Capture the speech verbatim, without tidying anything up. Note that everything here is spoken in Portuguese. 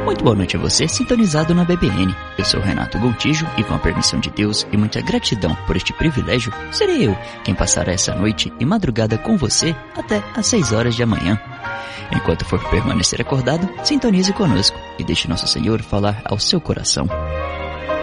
Muito boa noite a você, sintonizado na B B N. Eu sou Renato Gontijo e, com a permissão de Deus e muita gratidão por este privilégio, serei eu quem passará essa noite e madrugada com você até às seis horas de amanhã. Enquanto for permanecer acordado, sintonize conosco e deixe nosso Senhor falar ao seu coração.